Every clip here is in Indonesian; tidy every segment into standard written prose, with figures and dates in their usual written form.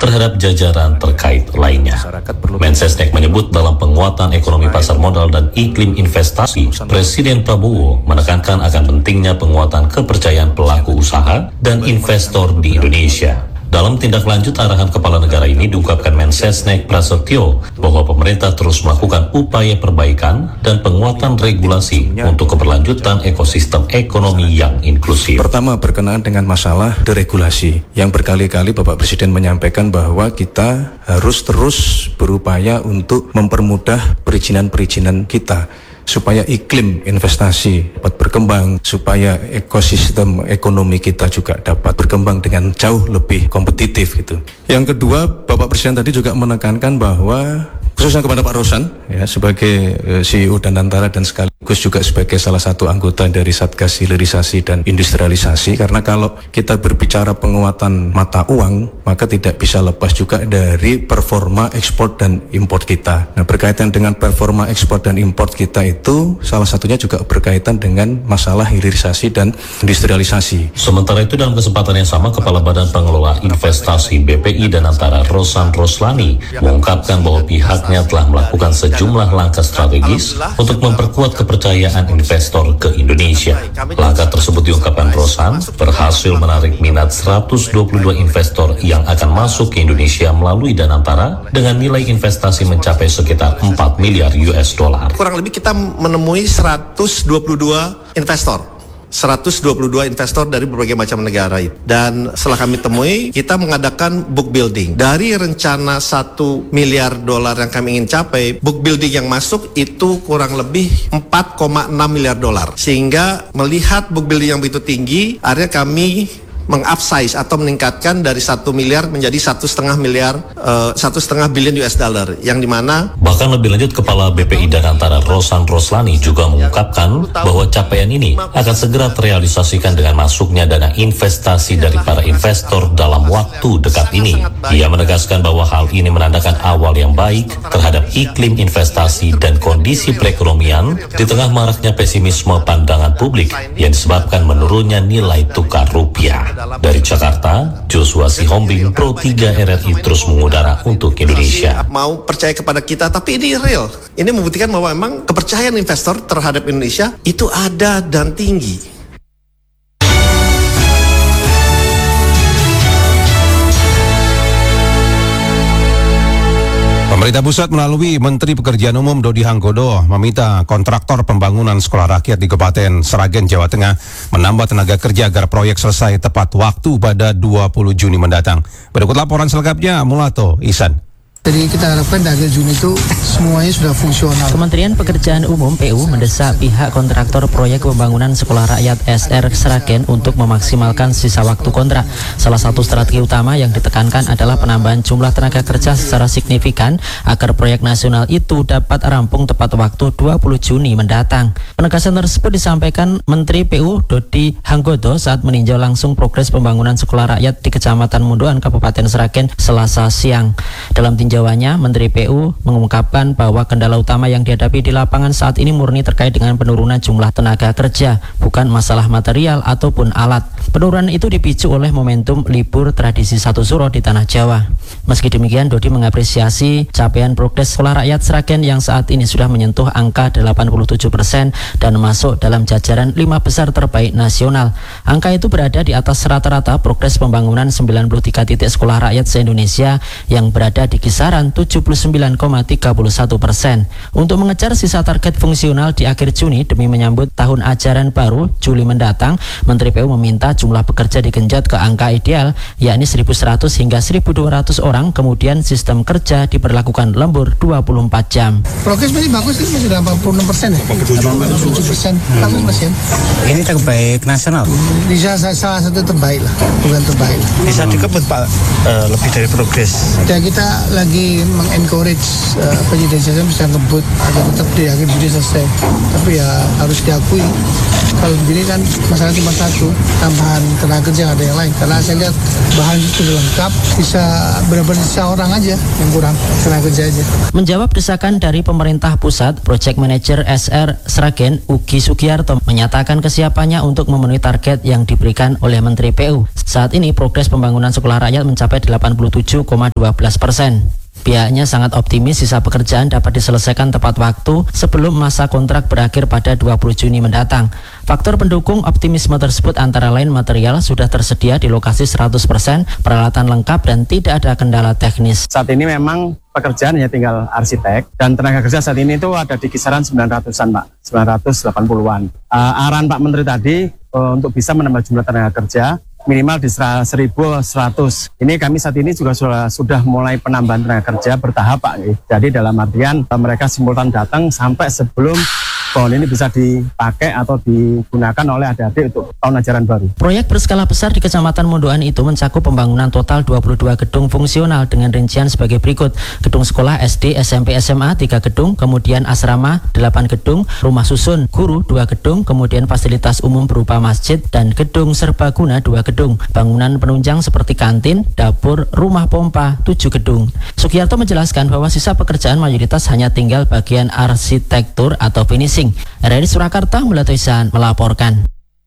terhadap jajaran terkait lainnya. Mensesnek menyebut dalam penguatan ekonomi pasar modal dan iklim investasi, Presiden Prabowo menekankan akan pentingnya penguatan kepercayaan pelaku usaha dan investor di Indonesia. Dalam tindak lanjut arahan kepala negara ini diungkapkan Mensesnek Prasetyo bahwa pemerintah terus melakukan upaya perbaikan dan penguatan regulasi untuk keberlanjutan ekosistem ekonomi yang inklusif. Pertama, berkenaan dengan masalah deregulasi yang berkali-kali Bapak Presiden menyampaikan bahwa kita harus terus berupaya untuk mempermudah perizinan-perizinan kita supaya iklim investasi dapat berkembang, supaya ekosistem ekonomi kita juga dapat berkembang dengan jauh lebih kompetitif gitu. Yang kedua, Bapak Presiden tadi juga menekankan bahwa khususnya kepada Pak Rosan ya, sebagai CEO Danantara dan sekaligus juga sebagai salah satu anggota dari Satgas Hilirisasi dan Industrialisasi, karena kalau kita berbicara penguatan mata uang maka tidak bisa lepas juga dari performa ekspor dan impor kita. Nah, berkaitan dengan performa ekspor dan impor kita itu salah satunya juga berkaitan dengan masalah hilirisasi dan industrialisasi. Sementara itu dalam kesempatan yang sama, Kepala Badan Pengelola Investasi BPI Danantara Rosan Roslani mengungkapkan bahwa pihaknya telah melakukan sejumlah langkah strategis untuk memperkuat kepercayaan investor ke Indonesia. Langkah tersebut diungkapkan Rosan berhasil menarik minat 122 investor yang akan masuk ke Indonesia melalui Danantara dengan nilai investasi mencapai sekitar 4 miliar US dollar. Kurang lebih kita menemui 122 investor dari berbagai macam negara itu. Dan setelah kami temui, kita mengadakan book building. Dari rencana 1 miliar dolar yang kami ingin capai, book building yang masuk itu kurang lebih 4,6 miliar dolar. Sehingga melihat book building yang begitu tinggi, akhirnya kami mengupsize atau meningkatkan dari 1 miliar menjadi 1,5 billion US dollar, yang dimana bahkan lebih lanjut Kepala BPI Danantara Rosan Roslani juga mengungkapkan bahwa capaian ini akan segera terrealisasikan dengan masuknya dana investasi dari para investor dalam waktu dekat ini. Ia menegaskan bahwa hal ini menandakan awal yang baik terhadap iklim investasi dan kondisi perekonomian di tengah maraknya pesimisme pandangan publik yang disebabkan menurunnya nilai tukar rupiah. Dari Jakarta, Joshua Sihombing, Pro 3 RRI terus mengudara untuk Indonesia. Mau percaya kepada kita, tapi ini real. Ini membuktikan bahwa memang kepercayaan investor terhadap Indonesia itu ada dan tinggi. Pemerintah pusat melalui Menteri Pekerjaan Umum Dodi Hanggodo meminta kontraktor pembangunan sekolah rakyat di Kabupaten Sragen, Jawa Tengah menambah tenaga kerja agar proyek selesai tepat waktu pada 20 Juni mendatang. Berikut laporan selengkapnya Mulato Ihsan. Jadi kita harapkan akhir Juni itu semuanya sudah fungsional. Kementerian Pekerjaan Umum PU mendesak pihak kontraktor proyek pembangunan sekolah rakyat SR Sragen untuk memaksimalkan sisa waktu kontrak. Salah satu strategi utama yang ditekankan adalah penambahan jumlah tenaga kerja secara signifikan agar proyek nasional itu dapat rampung tepat waktu 20 Juni mendatang. Penegasan tersebut disampaikan Menteri PU Dodi Hanggodo saat meninjau langsung progres pembangunan sekolah rakyat di Kecamatan Mundoan, Kabupaten Sragen, Selasa siang. Dalam tinjauannya, Menteri PU mengungkapkan bahwa kendala utama yang dihadapi di lapangan saat ini murni terkait dengan penurunan jumlah tenaga kerja, bukan masalah material ataupun alat. Penurunan itu dipicu oleh momentum libur tradisi Satu Suro di Tanah Jawa. Meski demikian, Dodi mengapresiasi capaian progres sekolah rakyat Sragen yang saat ini sudah menyentuh angka 87% dan masuk dalam jajaran 5 besar terbaik nasional. Angka itu berada di atas rata-rata progres pembangunan 93 titik sekolah rakyat se-Indonesia yang berada di kisaran 79,31%. Untuk mengejar sisa target fungsional di akhir Juni demi menyambut tahun ajaran baru Juli mendatang, Menteri PU meminta jumlah pekerja digenjot ke angka ideal, yakni 1.100 hingga 1.200 orang, kemudian sistem kerja diberlakukan lembur 24 jam. Progres masih bagus, ini sudah 86% ya? 87%, bagus ya. Ini terbaik nasional? Bisa salah satu terbaik lah, bukan terbaik. Bisa dikebut Pak, lebih dari progres. Ya, kita lagi mengencourage penyidikan sistem bisa ngebut agar tetap di akhir Juni selesai. Tapi ya harus diakui kalau begini kan masalah cuma satu, tambahan tenaga kerja ada yang lain. Karena saya lihat bahan itu sudah lengkap, bisa benar-benar seorang aja yang kurang, tenaga kerja aja. Menjawab desakan dari pemerintah pusat, Project Manager SR Sragen Ugi Sugiyarto menyatakan kesiapannya untuk memenuhi target yang diberikan oleh Menteri PU. Saat ini progres pembangunan sekolah rakyat mencapai 87,12%. Pihaknya sangat optimis sisa pekerjaan dapat diselesaikan tepat waktu sebelum masa kontrak berakhir pada 20 Juni mendatang. Faktor pendukung optimisme tersebut antara lain material sudah tersedia di lokasi 100%, peralatan lengkap dan tidak ada kendala teknis. Saat ini memang pekerjaan hanya tinggal arsitek dan tenaga kerja saat ini itu ada di kisaran 900-an Pak, 980-an. Arahan Pak Menteri tadi untuk bisa menambah jumlah tenaga kerja minimal di 1.100. Ini kami saat ini juga sudah mulai penambahan tenaga kerja bertahap Pak. Jadi dalam artian mereka simultan datang sampai sebelum pohon ini bisa dipakai atau digunakan oleh adik-adik untuk tahun ajaran baru. Proyek berskala besar di Kecamatan Mondoan itu mencakup pembangunan total 22 gedung fungsional dengan rincian sebagai berikut. Gedung sekolah SD, SMP, SMA 3 gedung, kemudian asrama 8 gedung, rumah susun guru 2 gedung, kemudian fasilitas umum berupa masjid dan gedung serbaguna 2 gedung. Bangunan penunjang seperti kantin, dapur, rumah pompa 7 gedung. Sugiyarto menjelaskan bahwa sisa pekerjaan mayoritas hanya tinggal bagian arsitektur atau finishing. RRI Surakarta Melatoisan melaporkan.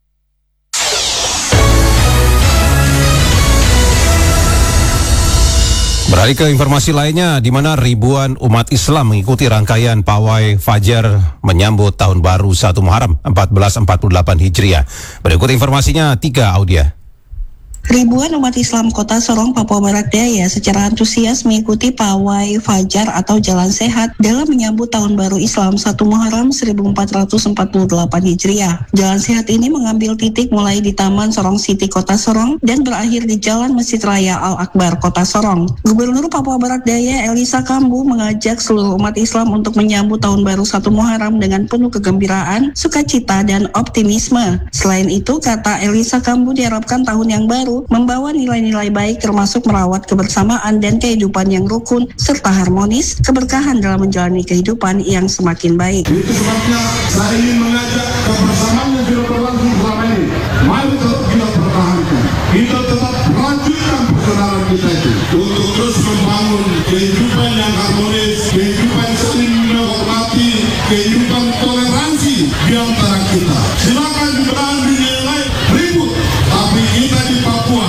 Beralih ke informasi lainnya, di mana ribuan umat Islam mengikuti rangkaian pawai Fajar menyambut Tahun Baru 1 Muharram 1448 Hijriah. Berikut informasinya, 3 Audia. Ribuan umat Islam Kota Sorong, Papua Barat Daya secara antusias mengikuti pawai Fajar atau Jalan Sehat dalam menyambut Tahun Baru Islam 1 Muharram 1448 Hijriah. Jalan Sehat ini mengambil titik mulai di Taman Sorong City Kota Sorong dan berakhir di Jalan Masjid Raya Al-Akbar Kota Sorong. Gubernur Papua Barat Daya Elisa Kambu mengajak seluruh umat Islam untuk menyambut Tahun Baru 1 Muharram dengan penuh kegembiraan, sukacita, dan optimisme. Selain itu, kata Elisa Kambu, diharapkan tahun yang baru membawa nilai-nilai baik termasuk merawat kebersamaan dan kehidupan yang rukun serta harmonis, keberkahan dalam menjalani kehidupan yang semakin baik. Itu sebabnya saya ingin mengajak kebersamaan yang sudah berlangsung selama ini. Mari tetap kita pertahankan. Kita tetap lanjutkan persaudaraan kita itu untuk terus membangun kehidupan yang harmonis, kehidupan saling menghormati, kehidupan toleransi di antara kita. Silakan berani nilai ribut, tapi kita di Papua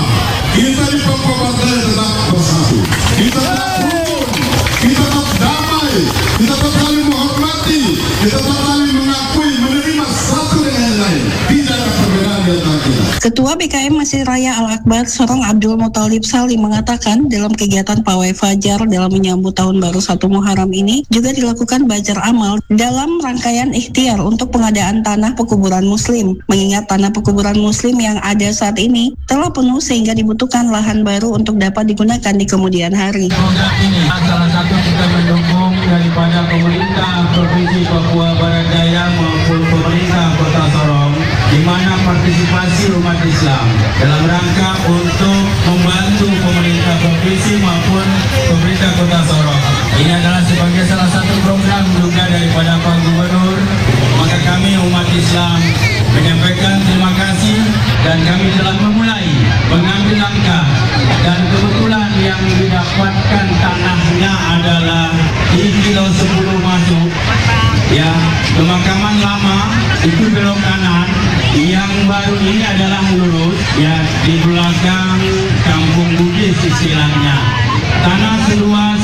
Barat Daya tetap bersatu. Kita tetap rukun, kita tetap damai, kita tetap saling menghormati, kita tetap saling mengakui, menerima satu dengan yang lain. Tidak ada perbedaan di antara kita. Ketua BKM Masjid Raya Al-Akbar Sorong Abdul Muthalib Salim mengatakan dalam kegiatan pawai Fajar dalam menyambut Tahun Baru 1 Muharram ini juga dilakukan bajar amal dalam rangkaian ikhtiar untuk pengadaan tanah pekuburan muslim. Mengingat tanah pekuburan muslim yang ada saat ini telah penuh sehingga dibutuhkan lahan baru untuk dapat digunakan di kemudian hari. Program ini salah satu kita mendukung daripada pemerintah Provinsi Papua Barat Daya maupun pemerintah Kota Sorong, di mana partisipasi umat Islam dalam rangka untuk membantu pemerintah provinsi maupun pemerintah Kota Sorong. Ini adalah sebagai salah satu program juga daripada Pak Gubernur. Maka kami umat Islam menyampaikan terima kasih dan kami telah memulai mengambil langkah, dan kebetulan yang didapatkan tanahnya adalah di kilo 10 masuk ya, pemakaman lama itu belok kanan, yang baru ini adalah lurus ya, di belakang Kampung Bugis istilahnya. Tanah seluas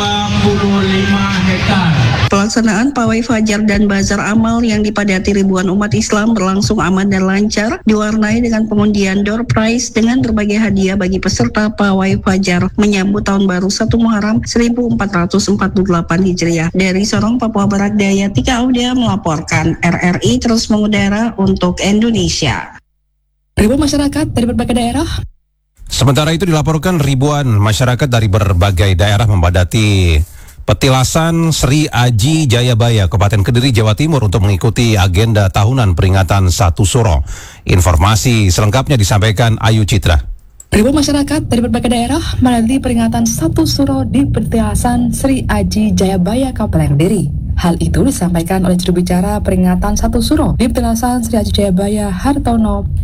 25 hektar. Pelaksanaan pawai Fajar dan bazar amal yang dipadati ribuan umat Islam berlangsung aman dan lancar, diwarnai dengan pengundian door prize dengan berbagai hadiah bagi peserta pawai Fajar menyambut Tahun Baru 1 Muharram 1448 Hijriah. Dari Sorong, Papua Barat Daya, Tika Audia melaporkan. RRI terus mengudara untuk Indonesia. Ribuan masyarakat dari berbagai daerah. Sementara itu dilaporkan ribuan masyarakat dari berbagai daerah membadati petilasan Sri Aji Jayabaya, Kabupaten Kediri, Jawa Timur untuk mengikuti agenda tahunan peringatan 1 Suro. Informasi selengkapnya disampaikan Ayu Citra. Ribuan masyarakat dari berbagai daerah menanti peringatan 1 Suro di petilasan Sri Aji Jayabaya, Kabupaten Kediri. Hal itu disampaikan oleh juru bicara peringatan 1 Suro di petilasan Sri Aji Jayabaya, Hartono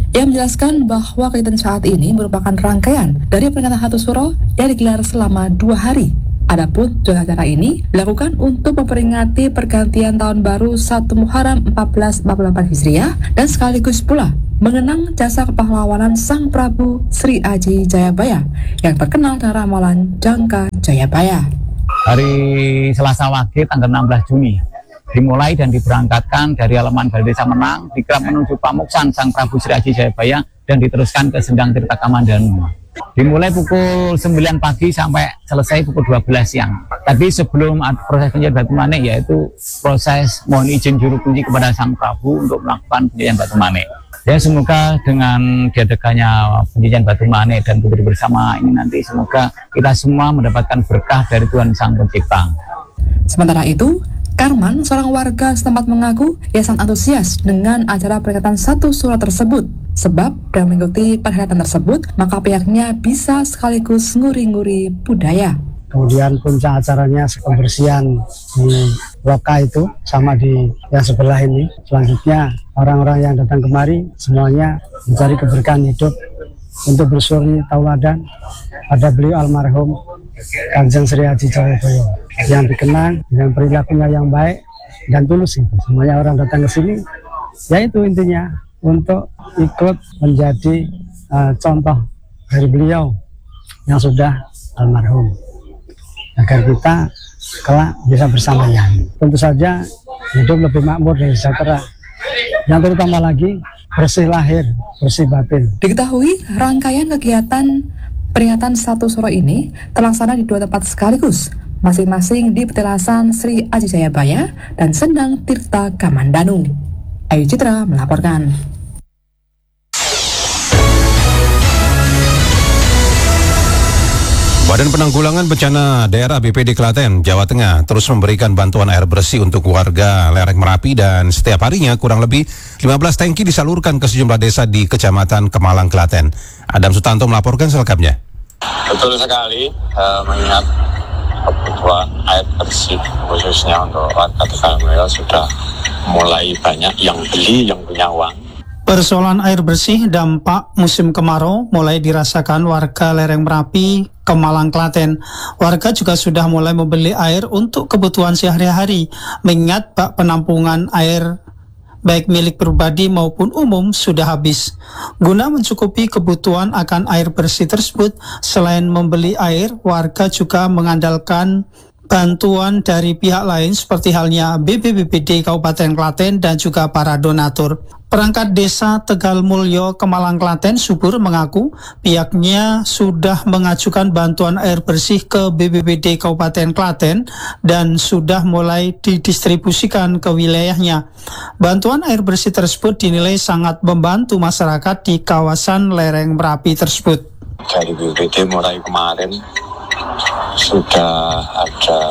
Ia menjelaskan bahwa kegiatan saat ini merupakan rangkaian dari peringatan Satu Suro yang digelar selama 2 hari. Adapun acara ini dilakukan untuk memperingati pergantian tahun baru 1 Muharram 1444 Hijriah dan sekaligus pula mengenang jasa kepahlawanan Sang Prabu Sri Aji Jayabaya yang terkenal dengan ramalan Jangka Jayabaya. Hari Selasa Wage tanggal 16 Juni dimulai dan diberangkatkan dari halaman Balai Desa Menang dikirap menuju Pamuksan Sang Prabu Sri Aji Jayabaya dan diteruskan ke Sendang Tirta Kamandanu. Dimulai pukul 9 pagi sampai selesai pukul 12 siang. Tapi sebelum proses penjayan batu manik, yaitu proses mohon izin juru kunci kepada Sang Prabu untuk melakukan penjayan batu manik. Ya, semoga dengan diadakannya penjajan batu manik dan putri bersama ini nanti semoga kita semua mendapatkan berkah dari Tuhan Sang Pencipta. Sementara itu, Karman, seorang warga setempat mengaku ia sangat antusias dengan acara peringatan Satu Suro tersebut. Sebab dengan mengikuti perhelatan tersebut, maka pihaknya bisa sekaligus nguri-nguri budaya. Kemudian puncak acaranya kebersihan di loka itu sama di yang sebelah ini. Selanjutnya orang-orang yang datang kemari semuanya mencari keberkahan hidup untuk bersuri tauladan pada beliau almarhum Kanjeng Sri Aji Jayabaya yang dikenang dengan perilakunya yang baik dan tulus itu. Semuanya orang datang ke sini, yaitu intinya untuk ikut menjadi contoh dari beliau yang sudah almarhum, agar kita kelak bisa bersamanya. Tentu saja hidup lebih makmur dan sejahtera. Yang terutama lagi bersih lahir, bersih batin. Diketahui rangkaian kegiatan peringatan Satu Suro ini terlaksana di 2 tempat sekaligus, masing-masing di Petilasan Sri Aji Jayabaya dan Sendang Tirta Kamandanu. Ayu Citra melaporkan. Badan Penanggulangan Bencana Daerah BPD Klaten, Jawa Tengah terus memberikan bantuan air bersih untuk warga lereng Merapi dan setiap harinya kurang lebih 15 tangki disalurkan ke sejumlah desa di Kecamatan Kemalang, Klaten. Adam Sutanto melaporkan selengkapnya. Betul sekali, mengingat kebutuhan air bersih khususnya untuk warga Tegal sudah mulai banyak yang beli, yang punya uang. Persoalan air bersih dampak musim kemarau mulai dirasakan warga lereng Merapi, Kemalang, Klaten. Warga juga sudah mulai membeli air untuk kebutuhan sehari-hari, mengingat bak penampungan air baik milik pribadi maupun umum sudah habis. Guna mencukupi kebutuhan akan air bersih tersebut, selain membeli air, warga juga mengandalkan bantuan dari pihak lain seperti halnya BPBD Kabupaten Klaten dan juga para donatur. Perangkat Desa Tegal Mulyo, Kemalang, Klaten, Subur mengaku pihaknya sudah mengajukan bantuan air bersih ke BPBD Kabupaten Klaten dan sudah mulai didistribusikan ke wilayahnya. Bantuan air bersih tersebut dinilai sangat membantu masyarakat di kawasan lereng Merapi tersebut. Dari BPBD mulai kemarin sudah ada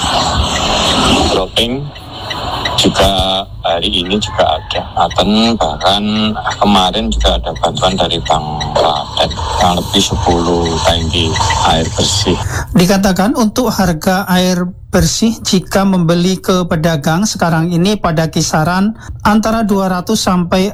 dropping, juga hari ini juga ada Aten, bahkan kemarin juga ada bantuan dari Bank Klaten yang lebih 10 tangki air bersih. Dikatakan untuk harga air bersih jika membeli ke pedagang sekarang ini pada kisaran antara 200 sampai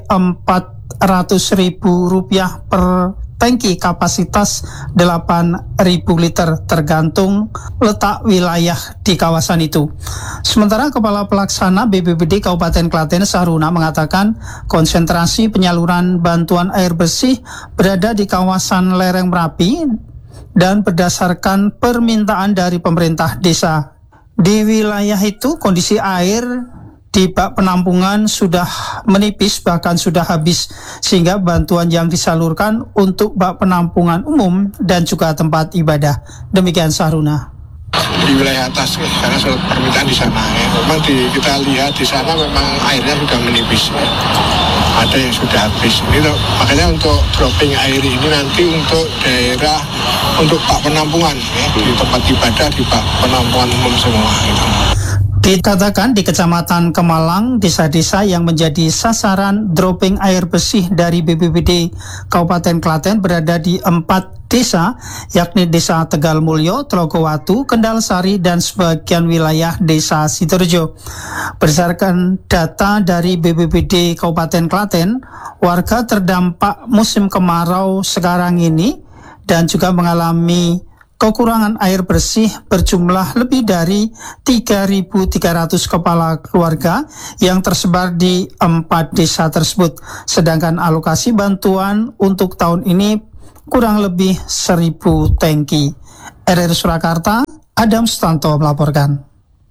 400 ribu rupiah per tangki kapasitas 8.000 liter tergantung letak wilayah di kawasan itu. Sementara Kepala Pelaksana BPBD Kabupaten Klaten Saruna mengatakan konsentrasi penyaluran bantuan air bersih berada di kawasan lereng Merapi dan berdasarkan permintaan dari pemerintah desa. Di wilayah itu kondisi air di bak penampungan sudah menipis, bahkan sudah habis, sehingga bantuan yang disalurkan untuk bak penampungan umum dan juga tempat ibadah. Demikian Saruna. Di wilayah atas, karena permintaan di sana, memang kita lihat di sana memang airnya sudah menipis. Ada yang sudah habis. Makanya untuk dropping air ini nanti untuk daerah, untuk bak penampungan, di tempat ibadah, di bak penampungan umum semua. Dikatakan di Kecamatan Kemalang, desa-desa yang menjadi sasaran dropping air bersih dari BPBD Kabupaten Klaten berada di 4 desa, yakni Desa Tegal Mulyo, Trogowatu, Kendal Sari, dan sebagian wilayah Desa Sidoarjo. Berdasarkan data dari BPBD Kabupaten Klaten, warga terdampak musim kemarau sekarang ini dan juga mengalami kekurangan air bersih berjumlah lebih dari 3.300 kepala keluarga yang tersebar di 4 desa tersebut. Sedangkan alokasi bantuan untuk tahun ini kurang lebih 1.000 tangki. RRI Surakarta, Adam Sutanto melaporkan.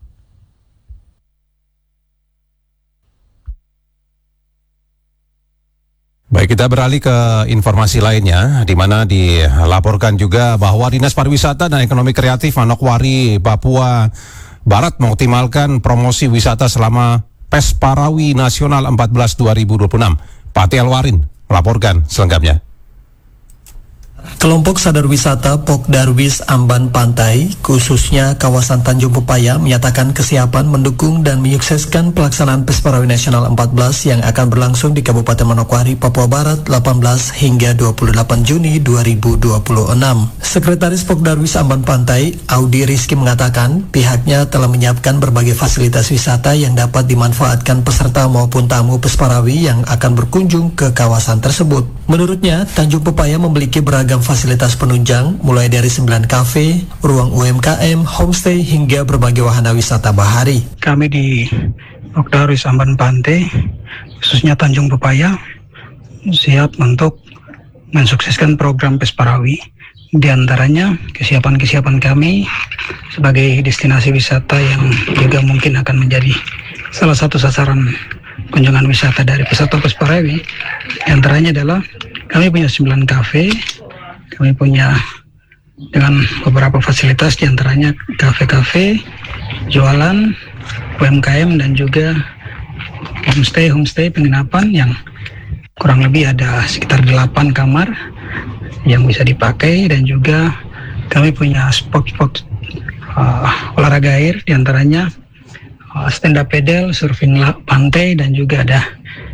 Baik, kita beralih ke informasi lainnya, di mana dilaporkan juga bahwa Dinas Pariwisata dan Ekonomi Kreatif Manokwari, Papua Barat mengoptimalkan promosi wisata selama Pesparawi Nasional 14 2026. Pati Alwarin melaporkan selengkapnya. Kelompok Sadar Wisata Pok Darwis Amban Pantai, khususnya kawasan Tanjung Pepaya, menyatakan kesiapan mendukung dan menyukseskan pelaksanaan Pesparawi Nasional 14 yang akan berlangsung di Kabupaten Manokwari, Papua Barat 18 hingga 28 Juni 2026. Sekretaris Pok Darwis Amban Pantai, Audi Rizky, mengatakan pihaknya telah menyiapkan berbagai fasilitas wisata yang dapat dimanfaatkan peserta maupun tamu Pesparawi yang akan berkunjung ke kawasan tersebut. Menurutnya, Tanjung Pepaya memiliki beragam fasilitas penunjang mulai dari 9 kafe, ruang UMKM, homestay hingga berbagai wahana wisata bahari. Kami di Pok Darwis Amban Pantai, khususnya Tanjung Pepaya, siap untuk mensukseskan program Pesparawi. Di antaranya kesiapan kami sebagai destinasi wisata yang juga mungkin akan menjadi salah satu sasaran kunjungan wisata dari peserta Pesparawi. Di antaranya adalah kami punya 9 kafe, kami punya dengan beberapa fasilitas, di antaranya kafe-kafe, jualan, UMKM, dan juga homestay penginapan yang kurang lebih ada sekitar 8 kamar yang bisa dipakai, dan juga kami punya spot-spot olahraga air, di antaranya stand up paddle, surfing pantai, dan juga ada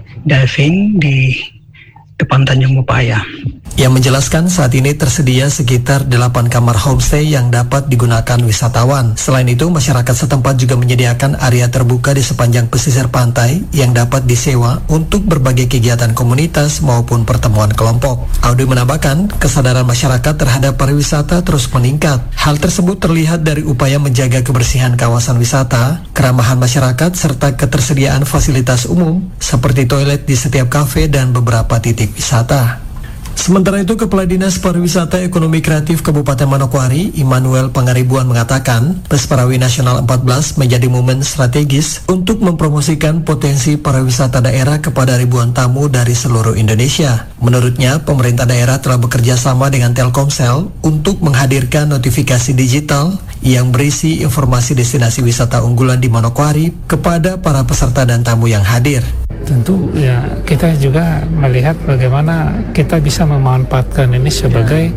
diving di depan Tanjung Pepaya. Yang menjelaskan saat ini tersedia sekitar 8 kamar homestay yang dapat digunakan wisatawan. Selain itu, masyarakat setempat juga menyediakan area terbuka di sepanjang pesisir pantai yang dapat disewa untuk berbagai kegiatan komunitas maupun pertemuan kelompok. Audi menambahkan, kesadaran masyarakat terhadap pariwisata terus meningkat. Hal tersebut terlihat dari upaya menjaga kebersihan kawasan wisata, keramahan masyarakat, serta ketersediaan fasilitas umum seperti toilet di setiap kafe dan beberapa titik wisata. Sementara itu, Kepala Dinas Pariwisata Ekonomi Kreatif Kabupaten Manokwari, Immanuel Pangaribuan, mengatakan Pesparawi Nasional 14 menjadi momen strategis untuk mempromosikan potensi pariwisata daerah kepada ribuan tamu dari seluruh Indonesia. Menurutnya, pemerintah daerah telah bekerja sama dengan Telkomsel untuk menghadirkan notifikasi digital yang berisi informasi destinasi wisata unggulan di Manokwari kepada para peserta dan tamu yang hadir. Tentu ya kita juga melihat bagaimana kita bisa memanfaatkan ini sebagai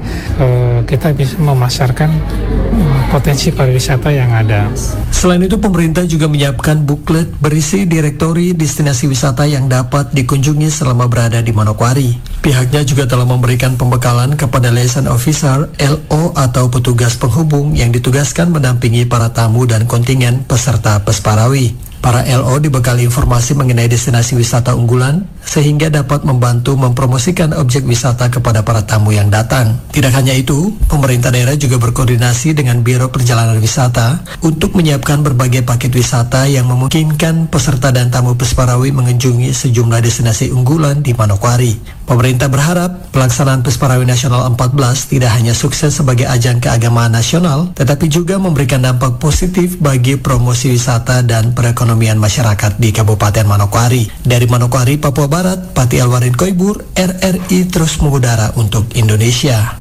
kita bisa memasarkan potensi pariwisata yang ada. Selain itu, pemerintah juga menyiapkan buklet berisi direktori destinasi wisata yang dapat dikunjungi selama berada di Manokwari. Pihaknya juga telah memberikan pembekalan kepada liaison officer LO atau petugas penghubung yang ditugaskan mendampingi para tamu dan kontingen peserta Pesparawi. Para LO dibekali informasi mengenai destinasi wisata unggulan sehingga dapat membantu mempromosikan objek wisata kepada para tamu yang datang. Tidak hanya itu, pemerintah daerah juga berkoordinasi dengan Biro Perjalanan Wisata untuk menyiapkan berbagai paket wisata yang memungkinkan peserta dan tamu Pesparawi mengunjungi sejumlah destinasi unggulan di Manokwari. Pemerintah berharap pelaksanaan Pesparawi Nasional 14 tidak hanya sukses sebagai ajang keagamaan nasional, tetapi juga memberikan dampak positif bagi promosi wisata dan perekonomian masyarakat di Kabupaten Manokwari. Dari Manokwari, Papua Barat, Pati Alwarin Koibur, RRI terus mengudara untuk Indonesia.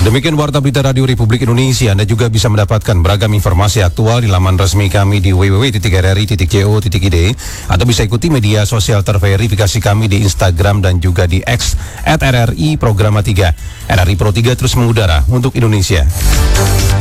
Demikian Warta Berita Radio Republik Indonesia. Anda juga bisa mendapatkan beragam informasi aktual di laman resmi kami di www.rri.co.id atau bisa ikuti media sosial terverifikasi kami di Instagram dan juga di X @RRI Programa 3. RRI Pro 3 terus mengudara untuk Indonesia.